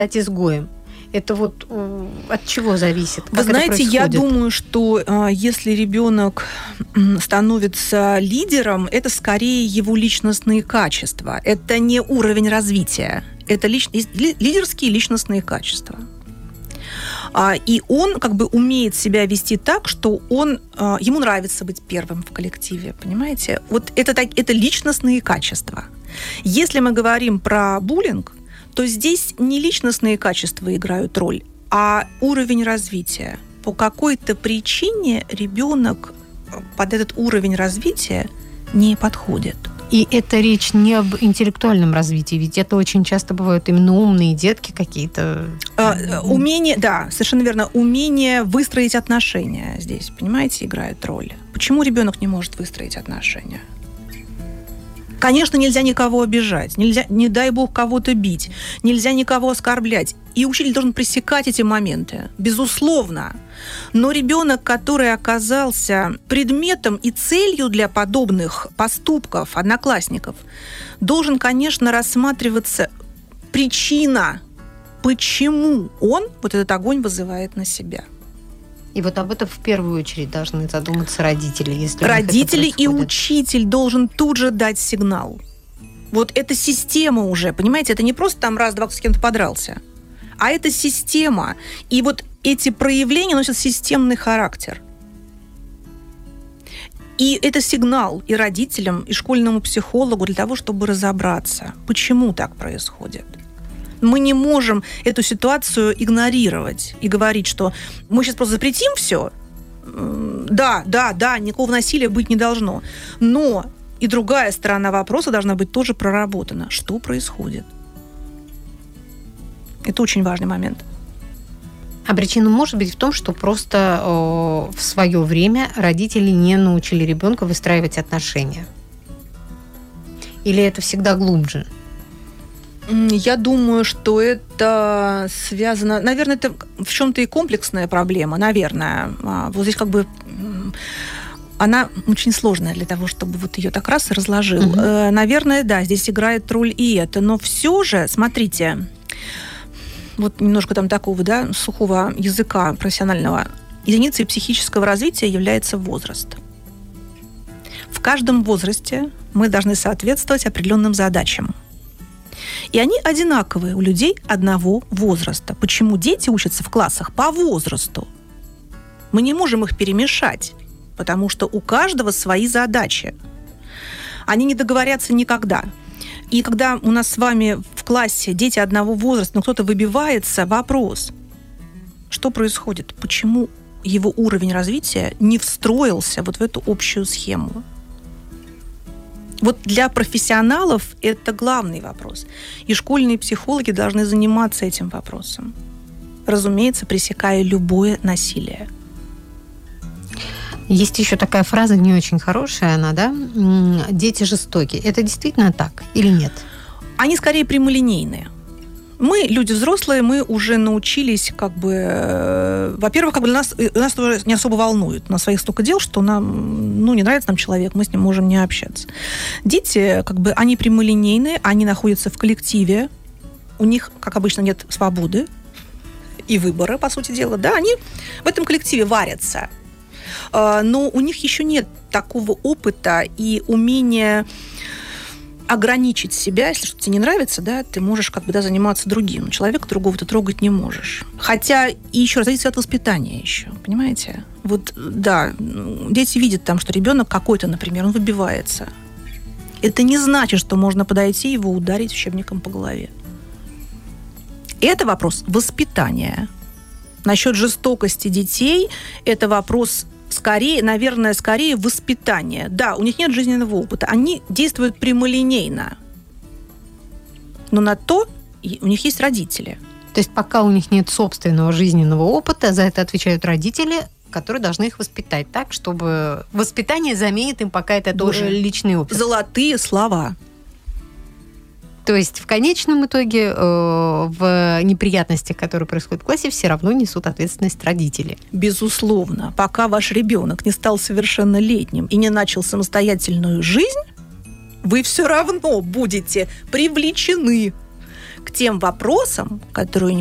стать изгоем? Это вот от чего зависит? Вы знаете, я думаю, что если ребенок становится лидером, это скорее его личностные качества. Это не уровень развития. Это лидерские личностные качества. И он как бы умеет себя вести так, что ему нравится быть первым в коллективе, понимаете? Вот это личностные качества. Если мы говорим про буллинг, то здесь не личностные качества играют роль, а уровень развития. По какой-то причине ребенок под этот уровень развития не подходит. И это речь не об интеллектуальном развитии, ведь это очень часто бывают именно умные детки какие-то. Умение, да, совершенно верно, умение выстроить отношения здесь, понимаете, играет роль. Почему ребенок не может выстроить отношения? Конечно, нельзя никого обижать, нельзя, не дай бог, кого-то бить, нельзя никого оскорблять. И учитель должен пресекать эти моменты, безусловно. Но ребенок, который оказался предметом и целью для подобных поступков одноклассников, должен, конечно, рассматриваться причина, почему он вот этот огонь вызывает на себя. И вот об этом в первую очередь должны задуматься родители. Если родители и учитель должен тут же дать сигнал. Вот эта система уже, понимаете, это не просто там раз-два с кем-то подрался, а это система. И вот эти проявления носят системный характер. И это сигнал и родителям, и школьному психологу для того, чтобы разобраться, почему так происходит. Мы не можем эту ситуацию игнорировать и говорить, что мы сейчас просто запретим все. Да, никакого насилия быть не должно. Но и другая сторона вопроса должна быть тоже проработана. Что происходит? Это очень важный момент. А причина может быть в том, что просто в свое время родители не научили ребенка выстраивать отношения? Или это всегда глубже? Я думаю, что это связано... Наверное, это в чем-то и комплексная проблема, наверное. Вот здесь как бы... Она очень сложная для того, чтобы вот ее так раз и разложил. Угу. Наверное, да, здесь играет роль и это. Но все же, смотрите, вот немножко там такого, да, сухого языка профессионального. Единицей психического развития является возраст. В каждом возрасте мы должны соответствовать определенным задачам. И они одинаковые у людей одного возраста. Почему дети учатся в классах по возрасту? Мы не можем их перемешать, потому что у каждого свои задачи. Они не договорятся никогда. И когда у нас с вами в классе дети одного возраста, но кто-то выбивается, вопрос, что происходит? Почему его уровень развития не встроился вот в эту общую схему? Вот для профессионалов это главный вопрос. И школьные психологи должны заниматься этим вопросом. Разумеется, пресекая любое насилие. Есть еще такая фраза, не очень хорошая она, да? Дети жестокие. Это действительно так или нет? Они скорее прямолинейные. Мы, люди взрослые, мы уже научились как бы... Во-первых, как бы нас тоже не особо волнует. У нас своих столько дел, что нам, не нравится нам человек, мы с ним можем не общаться. Дети, как бы, они прямолинейные, они находятся в коллективе, у них, как обычно, нет свободы и выбора, по сути дела. Да, они в этом коллективе варятся. Но у них еще нет такого опыта и умения ограничить себя, если что-то тебе не нравится, да, ты можешь как бы, да, заниматься другим. Человека другого ты трогать не можешь. Хотя, и еще раз, зависит от воспитания еще, понимаете? Вот, да, дети видят там, что ребенок какой-то, например, он выбивается. Это не значит, что можно подойти и его ударить учебником по голове. Это вопрос воспитания. Насчет жестокости детей, это вопрос... скорее воспитание. Да, у них нет жизненного опыта. Они действуют прямолинейно. Но на то у них есть родители. То есть пока у них нет собственного жизненного опыта, за это отвечают родители, которые должны их воспитать так, чтобы воспитание заменит им пока это тоже личный опыт. Золотые слова. То есть в конечном итоге в неприятностях, которые происходят в классе, все равно несут ответственность родители. Безусловно. Пока ваш ребенок не стал совершеннолетним и не начал самостоятельную жизнь, вы все равно будете привлечены к к тем вопросам, которые